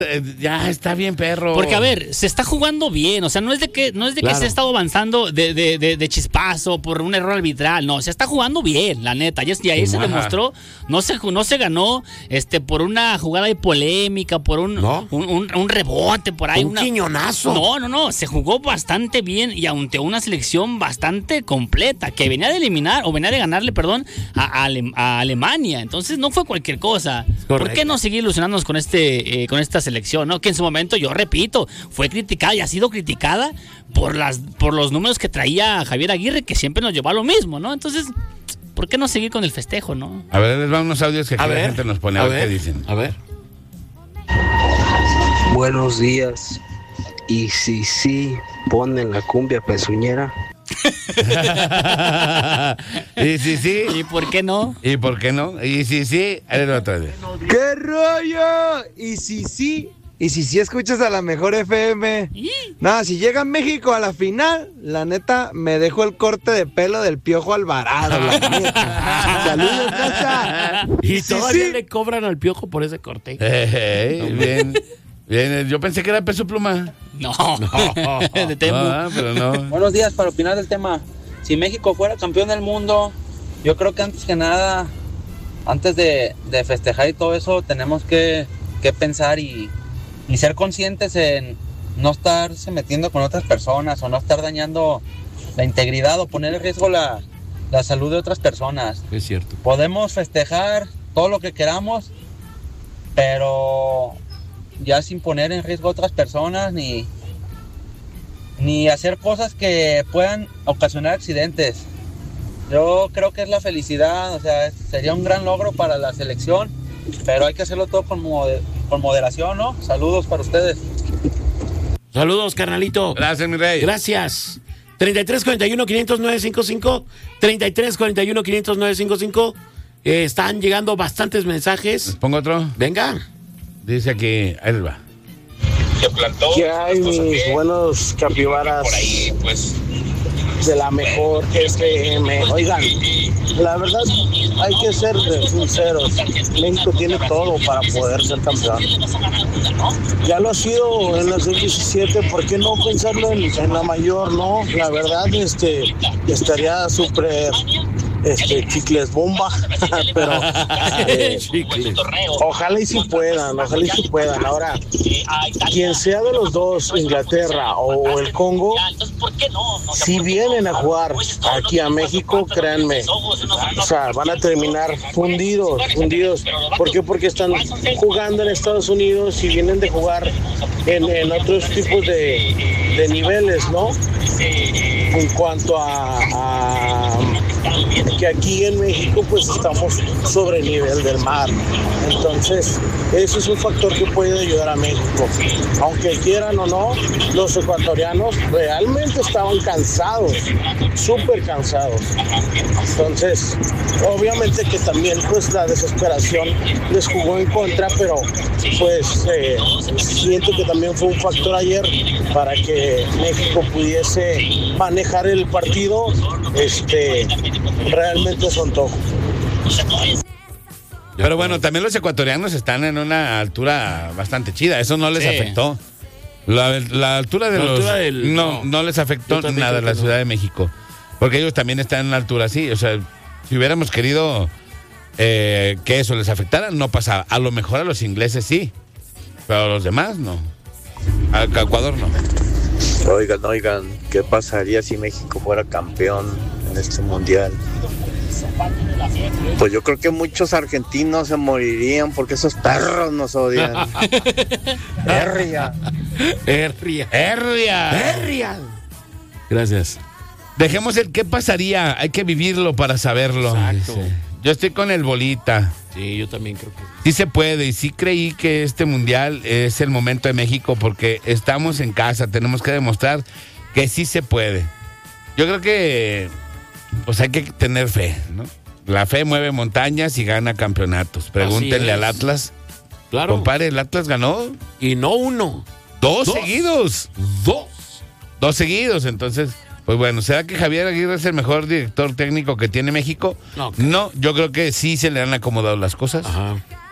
Ya está bien, perro. Porque, a ver, se está jugando bien. O sea, no es de que se ha estado avanzando de chispazo por un error arbitral. No, se está jugando bien, la neta. Y ahí se demostró. No se ganó por una jugada de polémica, por un rebote por ahí. Un quiñonazo. No. Se jugó bastante bien y ante una selección bastante completa que venía de ganarle, a Alemania. Entonces no fue cualquier cosa. Correcto. ¿Por qué no seguir ilusionándonos con esta selección, ¿no? Que en su momento, yo repito, fue criticada y ha sido criticada por los números que traía Javier Aguirre, que siempre nos llevó a lo mismo, ¿no? Entonces, ¿por qué no seguir con el festejo, no? A ver, les van unos audios que aquí la gente nos pone a ver qué dicen. A ver. Buenos días. Y si ponen la cumbia pezuñera. Y sí. ¿Y por qué no? Y sí, ahí lo otra vez. ¡Qué rollo! Y si escuchas a la mejor FM. Nada, si llega México a la final, la neta, me dejo el corte de pelo del Piojo Alvarado. La neta. Saludos, casa. Y todavía le cobran al Piojo por ese corte. Bien. Yo pensé que era Peso Pluma. No. De Temu. Pero no. Buenos días, para opinar del tema. Si México fuera campeón del mundo, yo creo que antes que nada, antes de festejar y todo eso, tenemos que pensar y ser conscientes en no estarse metiendo con otras personas o no estar dañando la integridad o poner en riesgo la salud de otras personas. Es cierto. Podemos festejar todo lo que queramos, pero ya sin poner en riesgo a otras personas ni hacer cosas que puedan ocasionar accidentes. Yo creo que es la felicidad, o sea, sería un gran logro para la selección, pero hay que hacerlo todo con moderación, ¿no? Saludos para ustedes. Saludos, carnalito. Gracias, mi rey. Gracias. 3341-500-955. 3341-500-955. Están llegando bastantes mensajes. ¿Les pongo otro? Venga. Dice aquí, ahí les va. ¿Qué hay, mis buenos capibaras? Por ahí, pues, de la mejor FM. Oigan, la verdad, hay que ser sinceros. México tiene todo para poder ser campeón. Ya lo ha sido en la sub-17, ¿por qué no pensarlo en la mayor, no? La verdad, estaría súper... chicles bomba, pero ojalá y si puedan. Ahora, quien sea de los dos, Inglaterra o el Congo, si vienen a jugar aquí a México, créanme, o sea, van a terminar fundidos. ¿Por qué? Porque están jugando en Estados Unidos y vienen de jugar en otros tipos de niveles, ¿no? En cuanto a que aquí en México pues estamos sobre el nivel del mar. Entonces, eso es un factor que puede ayudar a México. Aunque quieran o no, los ecuatorianos realmente estaban cansados, súper cansados. Entonces, obviamente que también pues la desesperación les jugó en contra, pero pues siento que también fue un factor ayer para que México pudiese manejar el partido realmente a su antojo. Pero bueno, también los ecuatorianos están en una altura bastante chida. Eso no les afectó. La altura de no les afectó nada a la Ciudad de México. Porque ellos también están en una altura así. O sea, si hubiéramos querido que eso les afectara, no pasaba. A lo mejor a los ingleses sí. Pero a los demás no. A Ecuador no. Oigan, ¿qué pasaría si México fuera campeón en este mundial? Pues yo creo que argentinos se morirían porque esos perros nos odian. Herria. Gracias. Dejemos el qué pasaría, hay que vivirlo para saberlo. Exacto. Dice. Yo estoy con el bolita. Sí, yo también creo que sí se puede, y sí creí que este mundial es el momento de México porque estamos en casa, tenemos que demostrar que sí se puede. Yo creo que pues hay que tener fe, ¿no? La fe mueve montañas y gana campeonatos. Pregúntenle al Atlas. Claro. Compadre, el Atlas ganó. Y no uno. Dos seguidos. Dos seguidos, entonces... Pues bueno, ¿será que Javier Aguirre es el mejor director técnico que tiene México? No, yo creo que sí se le han acomodado las cosas. Ajá.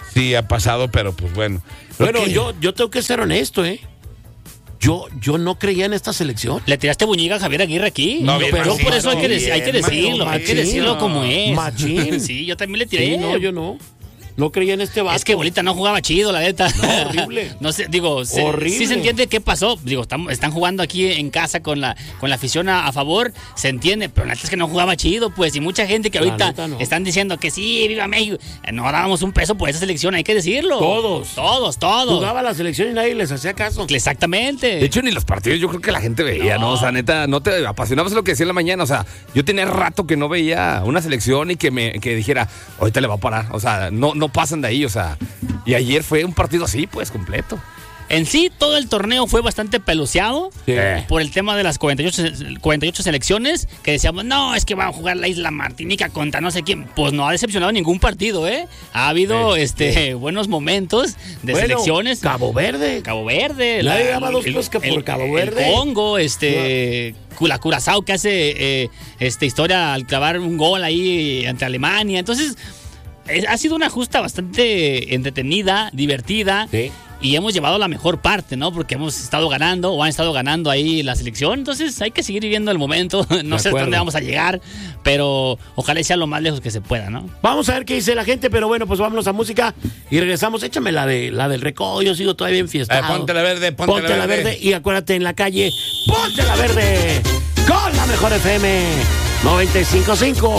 sí ha pasado, pero pues bueno. Bueno, yo tengo que ser honesto, Yo no creía en esta selección. Le tiraste buñiga a Javier Aguirre aquí. No, pero por eso hay que decirlo. Machín, hay que decirlo como es. Machín. Sí, yo también le tiré. Sí, no, yo no. No creía en este vato. Es que Bolita no jugaba chido, la neta. No, horrible. No sé, digo, horrible. Sí se entiende qué pasó. Digo, están jugando aquí en casa con la afición a favor, se entiende, pero la neta es que no jugaba chido, pues. Y mucha gente que ahorita están diciendo que sí, viva México. No dábamos un peso por esa selección, hay que decirlo. Todos. Jugaba la selección y nadie les hacía caso. Exactamente. De hecho, ni los partidos yo creo que la gente veía, ¿no? O sea, neta, no te apasionabas lo que decía en la mañana. O sea, yo tenía rato que no veía una selección y que dijera, ahorita le va a parar. O sea, no pasan de ahí, o sea. Y ayer fue un partido así, pues, completo. En sí, todo el torneo fue bastante peluceado por el tema de las 48 selecciones, que decíamos, no, es que van a jugar la Isla Martinica contra no sé quién. Pues no ha decepcionado ningún partido, Ha habido buenos momentos de selecciones. Cabo Verde. Nadie daba dos pesos que por Cabo Verde. El Congo, la Curazao que hace historia al clavar un gol ahí ante Alemania. Entonces, ha sido una justa bastante entretenida, divertida. Sí. Y hemos llevado la mejor parte, ¿no? Porque hemos estado ganando o han estado ganando ahí la selección. Entonces hay que seguir viviendo el momento. No sé hasta dónde vamos a llegar, pero ojalá sea lo más lejos que se pueda, ¿no? Vamos a ver qué dice la gente, pero bueno, pues vámonos a música y regresamos. Échame la del recodo, yo sigo todavía en fiesta. Ponte la verde, ponte la verde. Y acuérdate en la calle, ponte la verde con la mejor FM 95.5.